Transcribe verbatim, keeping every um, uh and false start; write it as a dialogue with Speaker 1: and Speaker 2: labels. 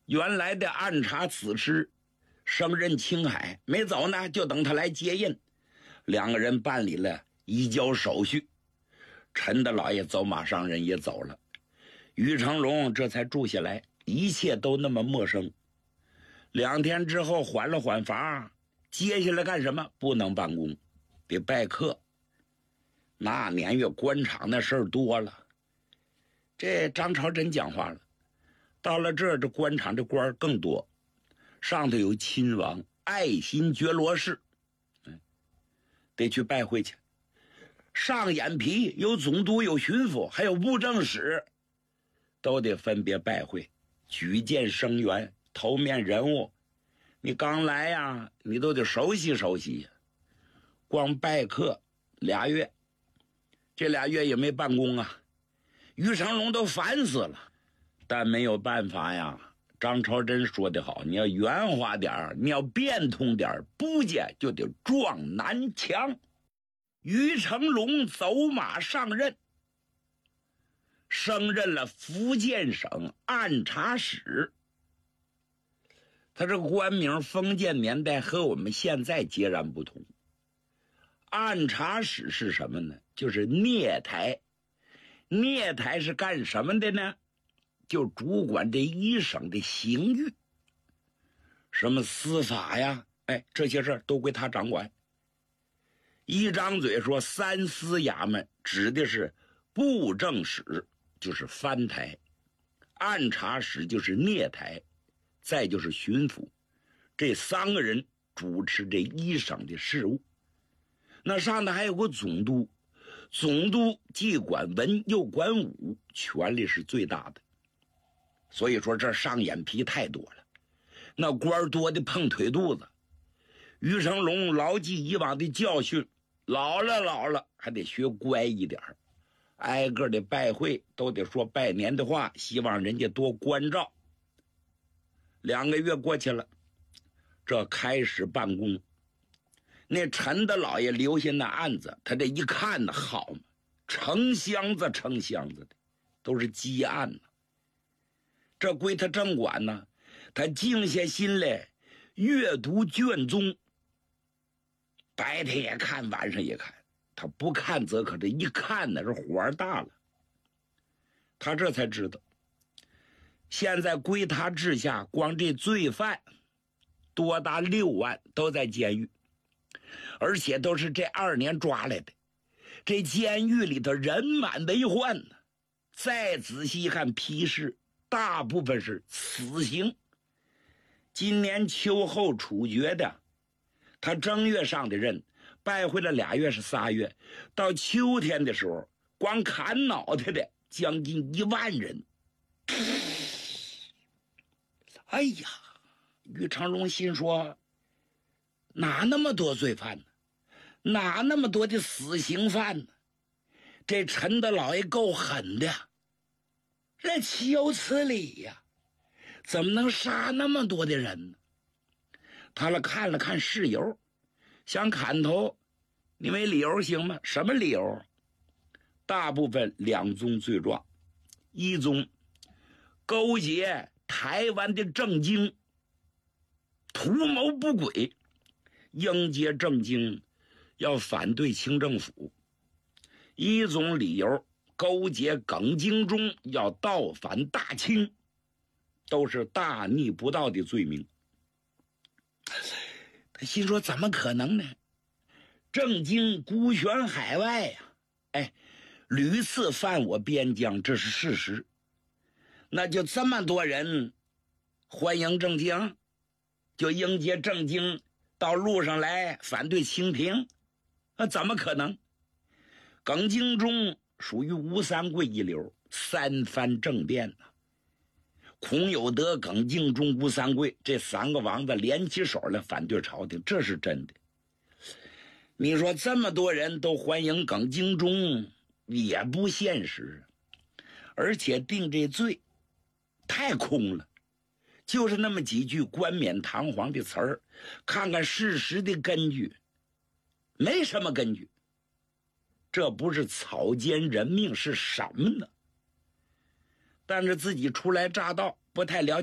Speaker 1: 原来的按察此事升任青海，没走呢，就等他来接印。两个人办理了移交手续，陈大老爷走马上任也走了，于成龙这才住下来，一切都那么陌生。两天之后缓了缓乏，接下来干什么？不能办公，得拜客。那年月官场那事儿多了，这张朝真讲话了，到了这儿这官场这官更多，上头有亲王爱新觉罗氏，嗯，得去拜会去。上眼皮有总督，有巡抚，还有布政使，都得分别拜会，举荐生员，头面人物。你刚来呀，你都得熟悉熟悉呀。光拜客俩月，这俩月也没办公啊，于成龙都烦死了。但没有办法呀，张朝真说得好，你要圆滑点，你要变通点，不见就得撞南墙。于成龙走马上任，升任了福建省按察使。他这个官名封建年代和我们现在截然不同。按察使是什么呢？就是聂台。聂台是干什么的呢？就主管这一省的刑狱，什么司法呀，哎，这些事儿都归他掌管。一张嘴说三司衙门，指的是布政使，就是藩台；按察使就是聂台，再就是巡抚。这三个人主持这一省的事务。那上头还有个总督，总督既管文又管武，权力是最大的。所以说这上眼皮太多了，那官多的碰腿肚子。于成龙牢记以往的教训，老了老了还得学乖一点，挨个的拜会都得说拜年的话，希望人家多关照。两个月过去了，这开始办公。那陈大老爷留下那案子，他这一看呢，好嘛，成箱子成箱子的，都是积案呢。这归他正管呢，他静下心来阅读卷宗，白天也看，晚上也看。他不看则可，这一看呢，是火大了。他这才知道，现在归他治下，光这罪犯多达六万，都在监狱，而且都是这二年抓来的。这监狱里头人满为患呢。再仔细一看批示，大部分是死刑。今年秋后处决的，他正月上的任，拜会了俩月是仨月，到秋天的时候，光砍脑袋的将近一万人。哎呀，于成龙心说，哪那么多罪犯呢？哪那么多的死刑犯呢？这陈大老爷够狠的，这岂有此理呀？怎么能杀那么多的人呢？他了看了看事由，想砍头，你没理由行吗？什么理由？大部分两宗罪状。一宗，勾结台湾的政经，图谋不轨，应接政经，要反对清政府。一种理由，勾结耿精忠，要倒反大清，都是大逆不道的罪名。他心说怎么可能呢？郑经孤悬海外呀、啊，哎，屡次犯我边疆，这是事实。那就这么多人欢迎郑经，就迎接郑经到路上来反对清廷，那怎么可能？耿精忠属于吴三桂一流，三番政变呢、啊。孔有德、耿精忠、吴三桂这三个王子联起手来反对朝廷，这是真的。你说这么多人都欢迎耿精忠，也不现实，而且定这罪太空了，就是那么几句冠冕堂皇的词儿，看看事实的根据，没什么根据。这不是草菅人命是什么呢？但是自己初来乍到，不太了解